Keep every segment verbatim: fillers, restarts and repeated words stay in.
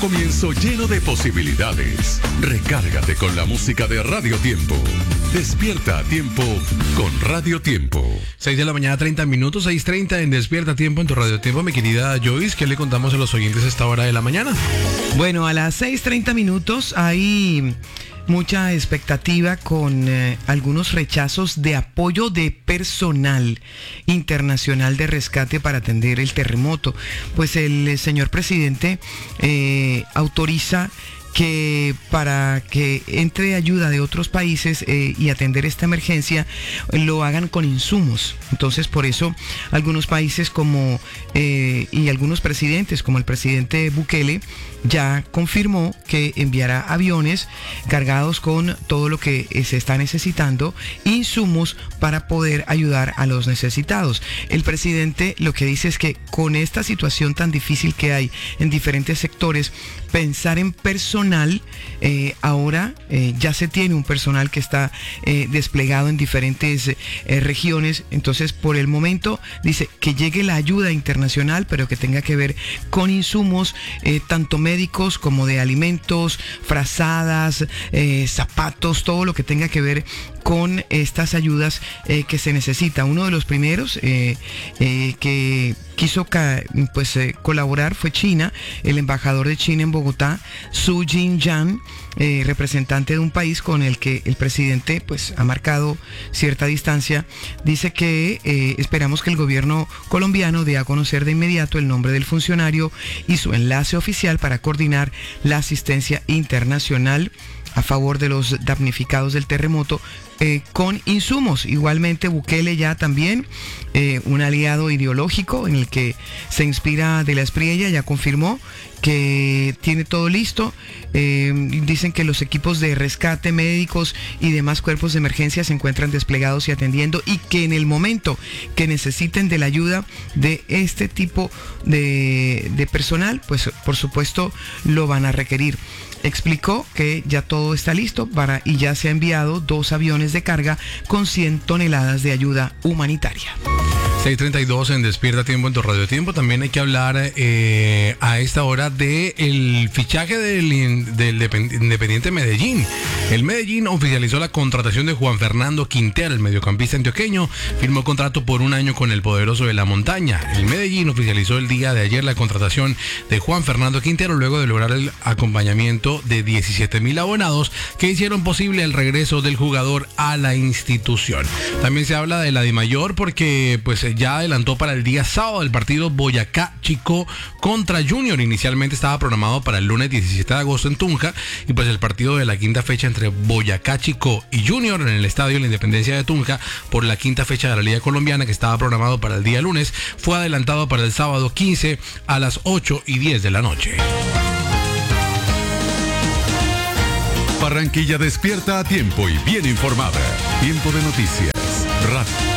Comienzo lleno de posibilidades. Recárgate con la música de Radio Tiempo. Despierta a tiempo con Radio Tiempo. seis de la mañana, treinta minutos, seis treinta en Despierta a Tiempo en tu Radio Tiempo. Mi querida Joyce, ¿qué le contamos a los oyentes a esta hora de la mañana? Bueno, a las seis treinta minutos hay mucha expectativa con eh, algunos rechazos de apoyo de personal internacional de rescate para atender el terremoto. Pues el eh, señor presidente eh, autoriza que para que entre ayuda de otros países eh, y atender esta emergencia lo hagan con insumos. Entonces, por eso algunos países como eh, y algunos presidentes como el presidente Bukele ya confirmó que enviará aviones cargados con todo lo que se está necesitando, insumos para poder ayudar a los necesitados. El presidente lo que dice es que con esta situación tan difícil que hay en diferentes sectores, pensar en personal, eh, ahora eh, ya se tiene un personal que está eh, desplegado en diferentes eh, regiones. Entonces, por el momento dice que llegue la ayuda internacional, pero que tenga que ver con insumos, eh, tanto médicos como de alimentos, frazadas, eh, zapatos, todo lo que tenga que ver con estas ayudas eh, que se necesita. Uno de los primeros eh, eh, que quiso ca- pues, eh, colaborar fue China. El embajador de China en Bogotá, Su Jinyan, eh, representante de un país con el que el presidente pues, ha marcado cierta distancia, dice que eh, esperamos que el gobierno colombiano dé a conocer de inmediato el nombre del funcionario y su enlace oficial para coordinar la asistencia internacional a favor de los damnificados del terremoto eh, con insumos. Igualmente Bukele ya también, eh, un aliado ideológico en el que se inspira de la Espriella, ya confirmó que tiene todo listo. Eh, dicen que los equipos de rescate, médicos y demás cuerpos de emergencia se encuentran desplegados y atendiendo, y que en el momento que necesiten de la ayuda de este tipo de, de personal, pues por supuesto lo van a requerir. Explicó que ya todo está listo para y ya se ha enviado dos aviones de carga con cien toneladas de ayuda humanitaria. seis treinta y dos en Despierta Tiempo en tu Radio Tiempo. También hay que hablar eh, a esta hora del fichaje del, del Independiente Medellín. El Medellín oficializó la contratación de Juan Fernando Quintero, el mediocampista antioqueño. Firmó contrato por un año con el poderoso de la montaña. El Medellín oficializó el día de ayer la contratación de Juan Fernando Quintero luego de lograr el acompañamiento de diecisiete mil abonados que hicieron posible el regreso del jugador a la institución. También se habla de la Dimayor porque pues ya adelantó para el día sábado el partido Boyacá Chicó contra Junior. Inicialmente estaba programado para el lunes diecisiete de agosto en Tunja, y pues el partido de la quinta fecha entre Boyacá Chicó y Junior en el Estadio La Independencia de Tunja por la quinta fecha de la Liga Colombiana, que estaba programado para el día lunes, fue adelantado para el sábado quince a las ocho y diez de la noche. Barranquilla despierta a tiempo y bien informada. Tiempo de noticias. Radio.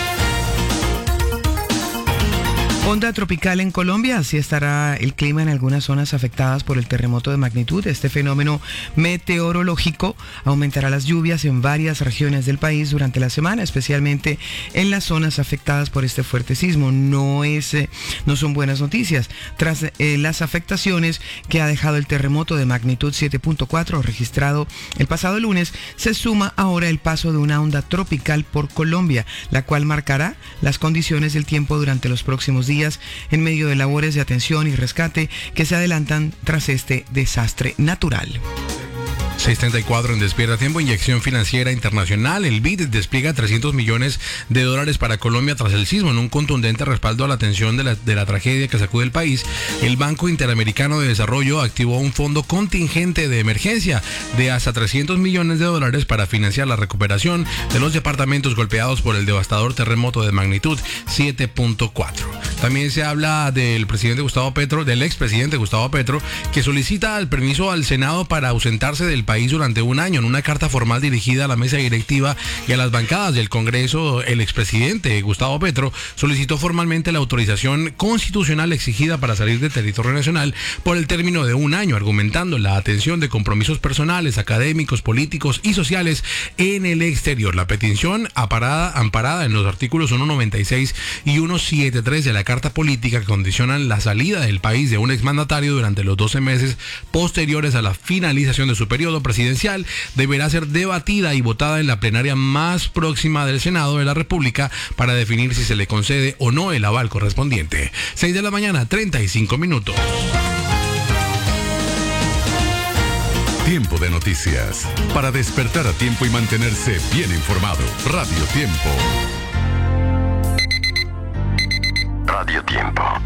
Onda tropical en Colombia, así estará el clima en algunas zonas afectadas por el terremoto de magnitud. Este fenómeno meteorológico aumentará las lluvias en varias regiones del país durante la semana, especialmente en las zonas afectadas por este fuerte sismo. No es, eh, no son buenas noticias. Tras eh, las afectaciones que ha dejado el terremoto de magnitud siete punto cuatro registrado el pasado lunes, se suma ahora el paso de una onda tropical por Colombia, la cual marcará las condiciones del tiempo durante los próximos días en medio de labores de atención y rescate que se adelantan tras este desastre natural. seis treinta y cuatro en Despierta Tiempo. Inyección financiera internacional. El B I D despliega trescientos millones de dólares para Colombia tras el sismo, en un contundente respaldo a la atención de la, de la tragedia que sacude el país. El Banco Interamericano de Desarrollo activó un fondo contingente de emergencia de hasta trescientos millones de dólares para financiar la recuperación de los departamentos golpeados por el devastador terremoto de magnitud siete punto cuatro. También se habla del presidente Gustavo Petro, del expresidente Gustavo Petro, que solicita el permiso al Senado para ausentarse del país país durante un año. En una carta formal dirigida a la mesa directiva y a las bancadas del Congreso, el expresidente Gustavo Petro solicitó formalmente la autorización constitucional exigida para salir del territorio nacional por el término de un año, argumentando la atención de compromisos personales, académicos, políticos y sociales en el exterior. La petición aparada, amparada en los artículos ciento noventa y seis y ciento setenta y tres de la Carta Política que condicionan la salida del país de un exmandatario durante los doce meses posteriores a la finalización de su periodo presidencial, deberá ser debatida y votada en la plenaria más próxima del Senado de la República para definir si se le concede o no el aval correspondiente. seis de la mañana, treinta y cinco minutos. Tiempo de noticias. Para despertar a tiempo y mantenerse bien informado. Radio Tiempo. Radio Tiempo.